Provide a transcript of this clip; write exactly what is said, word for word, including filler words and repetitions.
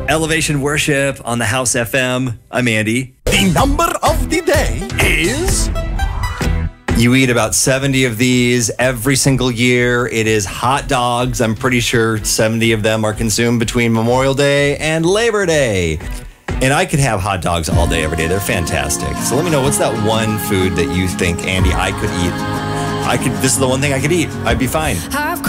Elevation Worship on the House F M. I'm Andy. The number of the day is... You eat about seventy of these every single year. It is hot dogs. I'm pretty sure seventy of them are consumed between Memorial Day and Labor Day. And I could have hot dogs all day, every day. They're fantastic. So let me know, what's that one food that you think, Andy, I could eat? I could. This is the one thing I could eat. I'd be fine.